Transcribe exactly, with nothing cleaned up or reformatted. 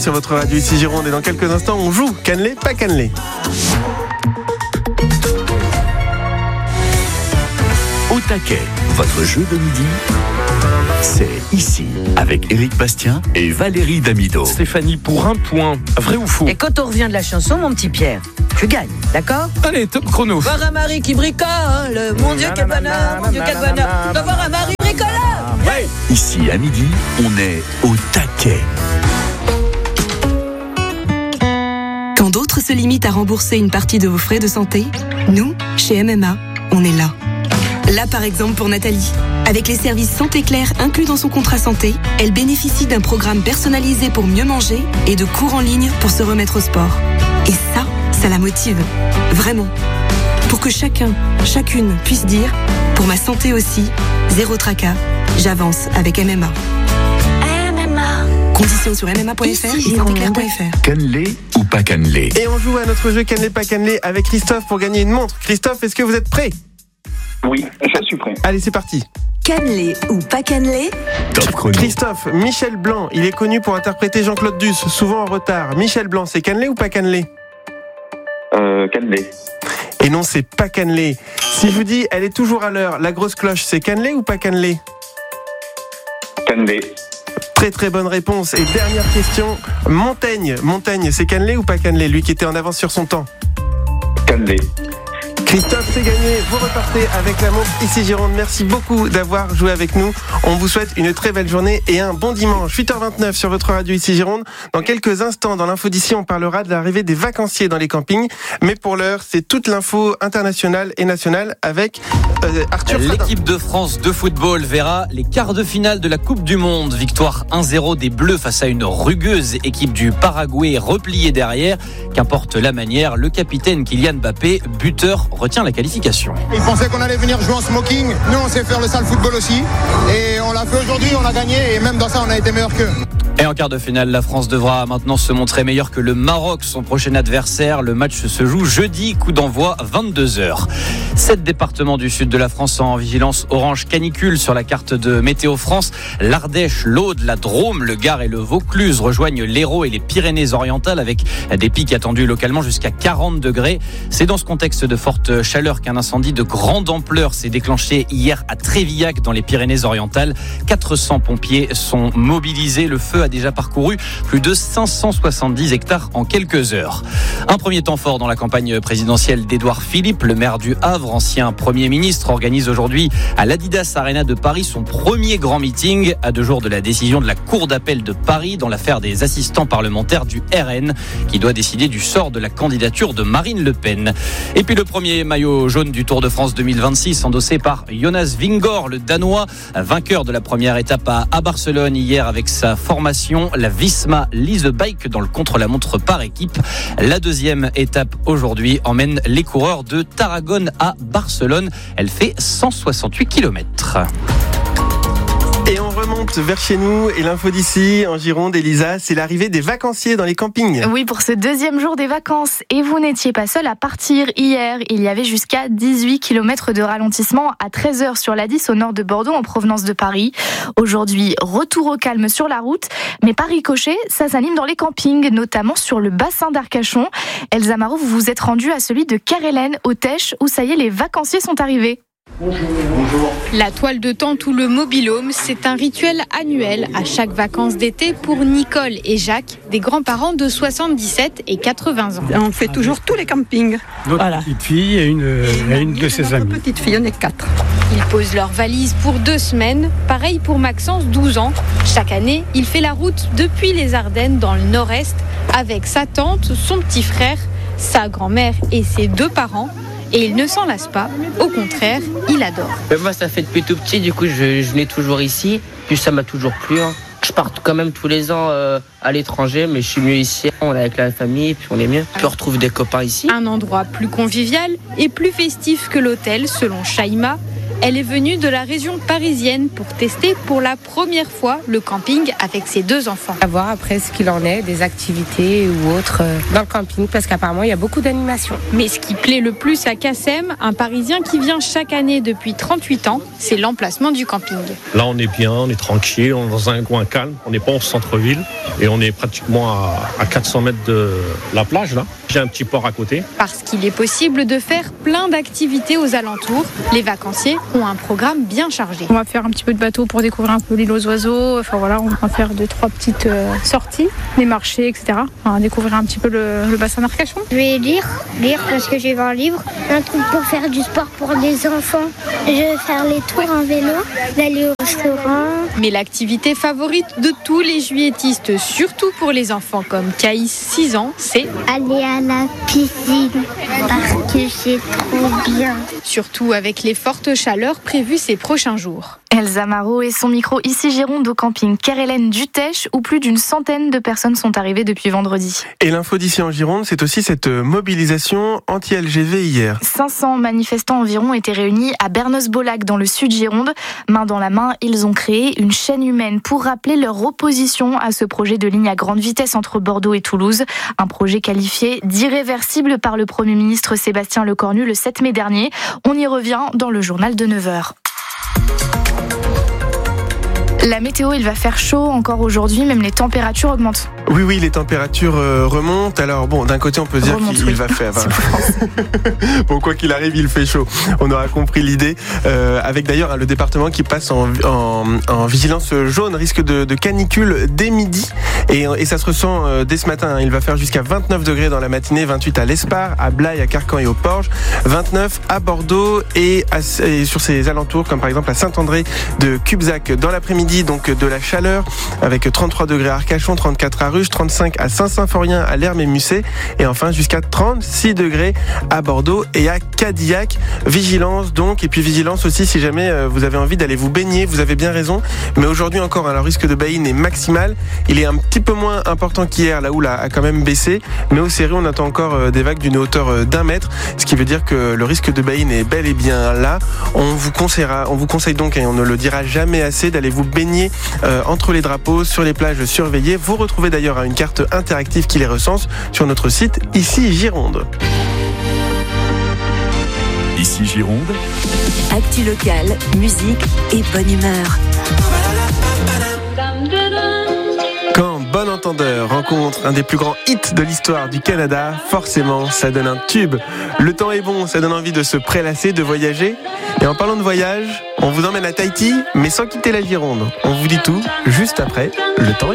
Sur votre radio ici Gironde et dans quelques instants on joue cannelé, pas cannelé. Au taquet, votre jeu de midi, c'est ici avec Éric Bastien et Valérie Damido. Stéphanie, pour un point, vrai ou faux? Et quand on revient de la chanson, mon petit Pierre, tu gagnes, d'accord? Allez, top chrono. Voir un mari qui bricole, mon Dieu quel bonheur, mon Dieu quel bonheur, de voir un mari bricoleur. Ouais. Ici à midi, on est au taquet. Quand d'autres se limitent à rembourser une partie de vos frais de santé, nous, chez M M A, on est là. Là, par exemple, pour Nathalie. Avec les services Santé Claire inclus dans son contrat santé, elle bénéficie d'un programme personnalisé pour mieux manger et de cours en ligne pour se remettre au sport. Et ça, ça la motive. Vraiment. Pour que chacun, chacune puisse dire « Pour ma santé aussi, zéro tracas, j'avance avec M M A ». Conditions sur m m a point f r et santé claire point f r. Cannelé ou pas cannelé? Et on joue à notre jeu cannelé, pas cannelé avec Christophe pour gagner une montre. Christophe, est-ce que vous êtes prêt? Oui, je suis prêt. Allez, c'est parti. Cannelé ou pas cannelé? Top chrono. Christophe, Michel Blanc, il est connu pour interpréter Jean-Claude Duss, souvent en retard. Michel Blanc, c'est cannelé ou pas cannelé? Euh, cannelé. Et non, c'est pas cannelé. Si je vous dis, elle est toujours à l'heure, la grosse cloche, c'est cannelé ou pas cannelé? Cannelé. Très très bonne réponse. Et dernière question, Montaigne. Montaigne, c'est cannelé ou pas cannelé? Lui qui était en avance sur son temps. Cannelé. Christophe, c'est gagné. Vous repartez avec la montre ici Gironde. Merci beaucoup d'avoir joué avec nous. On vous souhaite une très belle journée et un bon dimanche. huit heures vingt-neuf sur votre radio ici Gironde. Dans quelques instants, dans l'info d'ici, on parlera de l'arrivée des vacanciers dans les campings. Mais pour l'heure, c'est toute l'info internationale et nationale avec euh, Arthur Fradin. L'équipe de France de football verra les quarts de finale de la Coupe du Monde. Victoire un zéro des Bleus face à une rugueuse équipe du Paraguay repliée derrière. Qu'importe la manière, le capitaine Kylian Mbappé, buteur, retient la qualification. Ils pensaient qu'on allait venir jouer en smoking. Nous, on sait faire le sale football aussi. Et on l'a fait aujourd'hui, on a gagné. Et même dans ça, on a été meilleur qu'eux. Et en quart de finale, la France devra maintenant se montrer meilleure que le Maroc, son prochain adversaire. Le match se joue jeudi, coup d'envoi vingt-deux heures. Sept départements du sud de la France en vigilance orange canicule sur la carte de Météo France. L'Ardèche, l'Aude, la Drôme, le Gard et le Vaucluse rejoignent l'Hérault et les Pyrénées-Orientales avec des pics attendus localement jusqu'à quarante degrés. C'est dans ce contexte de forte chaleur qu'un incendie de grande ampleur s'est déclenché hier à Trévillac dans les Pyrénées-Orientales. quatre cents pompiers sont mobilisés. Le feu a déjà parcouru plus de cinq cent soixante-dix hectares en quelques heures. Un premier temps fort dans la campagne présidentielle d'Édouard Philippe, le maire du Havre, ancien Premier ministre, organise aujourd'hui à l'Adidas Arena de Paris son premier grand meeting à deux jours de la décision de la Cour d'appel de Paris dans l'affaire des assistants parlementaires du R N qui doit décider du sort de la candidature de Marine Le Pen. Et puis le premier maillot jaune du Tour de France deux mille vingt-six endossé par Jonas Vingegaard, le Danois, vainqueur de la première étape à, à Barcelone hier avec sa formation la Visma Lease Bike dans le contre-la-montre par équipe. La deuxième étape aujourd'hui emmène les coureurs de Tarragone à Barcelone. Elle fait cent soixante-huit kilomètres. Et on remonte vers chez nous et l'info d'ici en Gironde, Elisa, c'est l'arrivée des vacanciers dans les campings. Oui, pour ce deuxième jour des vacances. Et vous n'étiez pas seul à partir hier. Il y avait jusqu'à dix-huit kilomètres de ralentissement à treize heures sur l'A dix au nord de Bordeaux en provenance de Paris. Aujourd'hui, retour au calme sur la route. Mais par ricochet, ça s'anime dans les campings, notamment sur le bassin d'Arcachon. Elsa Marot, vous vous êtes rendue à celui de Carélène, au Tèche, où ça y est, les vacanciers sont arrivés. Bonjour. Bonjour. La toile de tente ou le mobil-home, c'est un rituel annuel à chaque vacances d'été pour Nicole et Jacques, des grands-parents de soixante-dix-sept et quatre-vingts ans. On fait toujours tous les campings. Notre voilà. petite fille et une, et une de ses amies. Notre petite fille, on est quatre. Ils posent leurs valises pour deux semaines. Pareil pour Maxence, douze ans. Chaque année, il fait la route depuis les Ardennes dans le nord-est avec sa tante, son petit frère, sa grand-mère et ses deux parents. Et il ne s'en lasse pas, au contraire, il adore. Moi, ça fait depuis tout petit, du coup, je, je venais toujours ici, puis ça m'a toujours plu. Hein. Je pars quand même tous les ans euh, à l'étranger, mais je suis mieux ici. On est avec la famille, puis on est mieux. Puis on retrouve des copains ici. Un endroit plus convivial et plus festif que l'hôtel, selon Shaima. Elle est venue de la région parisienne pour tester pour la première fois le camping avec ses deux enfants. À voir après ce qu'il en est, des activités ou autres euh, dans le camping, parce qu'apparemment il y a beaucoup d'animations. Mais ce qui plaît le plus à Kassem, un Parisien qui vient chaque année depuis trente-huit ans, c'est l'emplacement du camping. Là on est bien, on est tranquille, on est dans un coin calme, on n'est pas au centre-ville et on est pratiquement à, à quatre cents mètres de la plage là. J'ai un petit port à côté. Parce qu'il est possible de faire plein d'activités aux alentours, les vacanciers ont un programme bien chargé. On va faire un petit peu de bateau pour découvrir un peu l'île aux oiseaux. Enfin voilà, on va faire deux, trois petites euh, sorties, des marchés, et cetera. On va découvrir un petit peu le, le bassin d'Arcachon. Je vais lire, lire parce que j'ai un livre, un truc pour faire du sport pour les enfants. Je vais faire les tours en vélo, d'aller au restaurant. Mais l'activité favorite de tous les juilletistes, surtout pour les enfants comme Caïs, six ans, c'est aller à la piscine parce que c'est trop bien. Surtout avec les fortes chaleurs prévues ces prochains jours. Elsa Marot et son micro ici Gironde au camping Kerhellen d'Utèche où plus d'une centaine de personnes sont arrivées depuis vendredi. Et l'info d'ici en Gironde, c'est aussi cette mobilisation anti-L G V hier. cinq cents manifestants environ étaient réunis à Bernos-Bolac dans le sud Gironde. Main dans la main, ils ont créé une chaîne humaine pour rappeler leur opposition à ce projet de ligne à grande vitesse entre Bordeaux et Toulouse. Un projet qualifié d'irréversible par le Premier ministre Sébastien Lecornu le sept mai dernier. On y revient dans le journal de neuf heures. La météo, il va faire chaud encore aujourd'hui, même les températures augmentent. Oui, oui, les températures euh, remontent. Alors bon, d'un côté, on peut dire Remonte, qu'il oui. va faire... bon, quoi qu'il arrive, il fait chaud. On aura compris l'idée. Euh, avec d'ailleurs le département qui passe en, en, en vigilance jaune, risque de, de canicule dès midi. Et, et ça se ressent euh, dès ce matin. Il va faire jusqu'à vingt-neuf degrés dans la matinée, vingt-huit à l'Espar, à Blaye, à Carcan et au Porge, vingt-neuf à Bordeaux et, à, et sur ses alentours, comme par exemple à Saint-André de Cubzac. Dans l'après-midi, donc de la chaleur avec trente-trois degrés à Arcachon, trente-quatre à Ruche, trente-cinq à Saint-Symphorien, à Lerme et Musset et enfin jusqu'à trente-six degrés à Bordeaux et à Cadillac. Vigilance donc, et puis vigilance aussi si jamais vous avez envie d'aller vous baigner, vous avez bien raison, mais aujourd'hui encore hein, le risque de baïne est maximal, il est un petit peu moins important qu'hier, la houle a, a quand même baissé, mais au Séré on attend encore des vagues d'une hauteur d'un mètre, ce qui veut dire que le risque de baïne est bel et bien là. On vous conseillera, on vous conseille donc, et on ne le dira jamais assez, d'aller vous baigner Euh, entre les drapeaux, sur les plages surveillées. Vous retrouvez d'ailleurs hein, une carte interactive qui les recense sur notre site Ici Gironde. Ici Gironde. Actu locale, musique et bonne humeur. Quand Bon Entendeur rencontre un des plus grands hits de l'histoire du Canada, forcément ça donne un tube. Le temps est bon, ça donne envie de se prélasser, de voyager. Et en parlant de voyage, on vous emmène à Tahiti, mais sans quitter la Gironde. On vous dit tout juste après le temps.